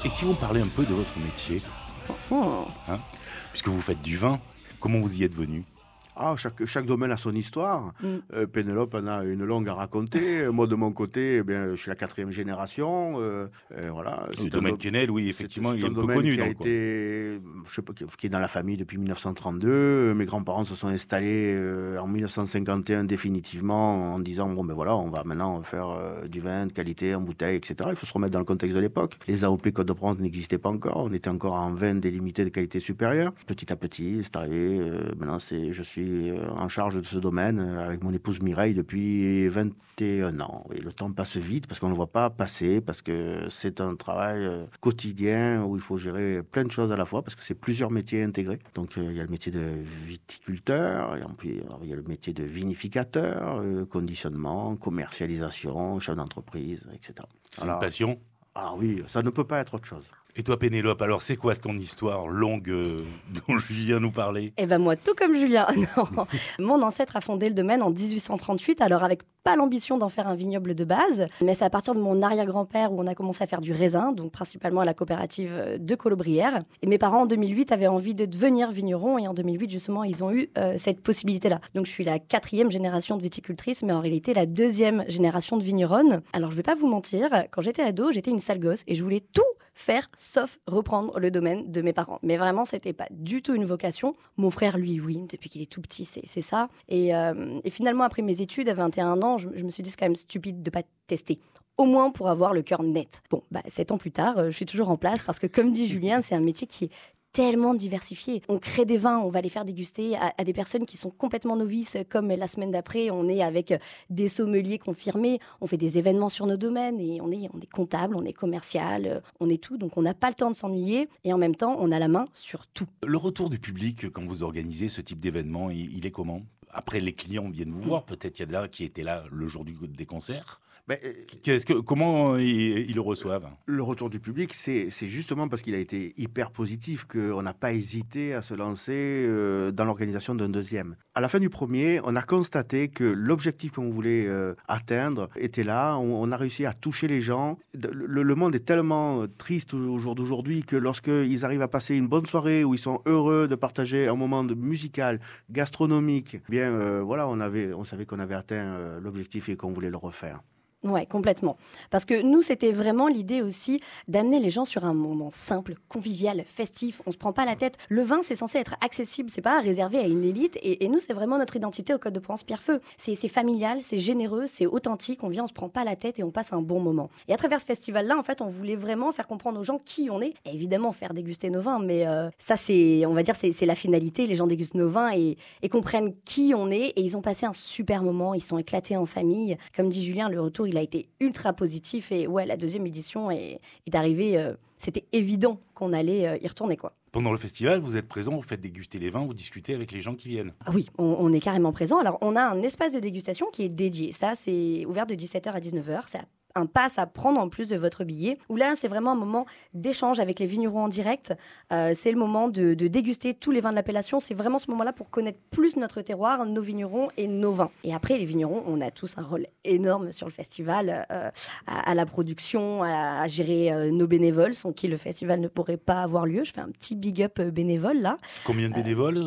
Et si on parlait un peu de votre métier, hein, puisque vous faites du vin, comment vous y êtes venu? Chaque domaine a son histoire. Mm. Pénélope en a une longue à raconter. Moi, de mon côté, eh bien, je suis la 4e génération. Voilà. Le domaine Quesnel, oui, effectivement, il est un peu connu. Qui a été, je sais pas, qui est dans la famille depuis 1932. Mes grands-parents se sont installés en 1951 définitivement en disant bon ben voilà, on va maintenant faire du vin de qualité en bouteille, etc. Il faut se remettre dans le contexte de l'époque. Les AOP Côte de France n'existaient pas encore. On était encore en vin délimité de qualité supérieure. Petit à petit, c'est arrivé. Maintenant, je suis en charge de ce domaine avec mon épouse Mireille depuis 21 ans. Et le temps passe vite parce qu'on ne le voit pas passer, parce que c'est un travail quotidien où il faut gérer plein de choses à la fois, parce que c'est plusieurs métiers intégrés. Donc il y a le métier de viticulteur, et puis il y a le métier de vinificateur, conditionnement, commercialisation, chef d'entreprise, etc. C'est une passion? Ah oui, ça ne peut pas être autre chose. Et toi, Pénélope, alors c'est quoi ton histoire longue dont Julien nous parlait? Eh ben moi, tout comme Julien. Non. Mon ancêtre a fondé le domaine en 1838, alors avec pas l'ambition d'en faire un vignoble de base, mais c'est à partir de mon arrière-grand-père où on a commencé à faire du raisin, donc principalement à la coopérative de Colobrières. Et mes parents, en 2008, avaient envie de devenir vignerons, et en 2008, justement, ils ont eu cette possibilité-là. Donc je suis la 4e génération de viticultrice, mais en réalité la 2e génération de vigneronne. Alors je vais pas vous mentir, quand j'étais ado, j'étais une sale gosse et je voulais tout faire sauf reprendre le domaine de mes parents. Mais vraiment, c'était pas du tout une vocation. Mon frère, lui, oui, depuis qu'il est tout petit, c'est ça. Et finalement, après mes études, à 21 ans, je me suis dit c'est quand même stupide de pas tester. Au moins pour avoir le cœur net. Bon, 7 ans plus tard, je suis toujours en place parce que, comme dit Julien, c'est un métier qui est tellement diversifié. On crée des vins, on va les faire déguster à des personnes qui sont complètement novices, comme la semaine d'après, on est avec des sommeliers confirmés, on fait des événements sur nos domaines et on est comptable, on est commercial, on est tout, donc on n'a pas le temps de s'ennuyer et en même temps, on a la main sur tout. Le retour du public quand vous organisez ce type d'événement, il est comment? Après, les clients viennent vous voir, peut-être il y a qui étaient là le jour des concerts. Comment ils le reçoivent? Le retour du public, c'est justement parce qu'il a été hyper positif qu'on n'a pas hésité à se lancer dans l'organisation d'un deuxième. À la fin du premier, on a constaté que l'objectif qu'on voulait atteindre était là. On a réussi à toucher les gens. Le monde est tellement triste au jour d'aujourd'hui que lorsqu'ils arrivent à passer une bonne soirée où ils sont heureux de partager un moment musical, gastronomique, voilà, on savait qu'on avait atteint l'objectif et qu'on voulait le refaire. Ouais, complètement. Parce que nous, c'était vraiment l'idée aussi d'amener les gens sur un moment simple, convivial, festif. On se prend pas la tête. Le vin, c'est censé être accessible, c'est pas réservé à une élite. Et nous, c'est vraiment notre identité au Côte de Provence Pierrefeu. C'est familial, c'est généreux, c'est authentique. On vient, on se prend pas la tête et on passe un bon moment. Et à travers ce festival-là, en fait, on voulait vraiment faire comprendre aux gens qui on est. Et évidemment, faire déguster nos vins. Mais ça, on va dire, c'est la finalité. Les gens dégustent nos vins et comprennent qui on est. Et ils ont passé un super moment. Ils sont éclatés en famille. Comme dit Julien, le retour, il a été ultra positif et ouais, la 2e édition est arrivée. C'était évident qu'on allait y retourner, quoi. Pendant le festival, vous êtes présent, vous faites déguster les vins, vous discutez avec les gens qui viennent. Ah oui, on est carrément présent. Alors, on a un espace de dégustation qui est dédié. Ça, c'est ouvert de 17h à 19h. C'est un pass à prendre en plus de votre billet, où là, c'est vraiment un moment d'échange avec les vignerons en direct. C'est le moment de déguster tous les vins de l'appellation. C'est vraiment ce moment-là pour connaître plus notre terroir, nos vignerons et nos vins. Et après, les vignerons, on a tous un rôle énorme sur le festival, à la production, à gérer nos bénévoles, sans qui le festival ne pourrait pas avoir lieu. Je fais un petit big up bénévole, là. Combien de bénévoles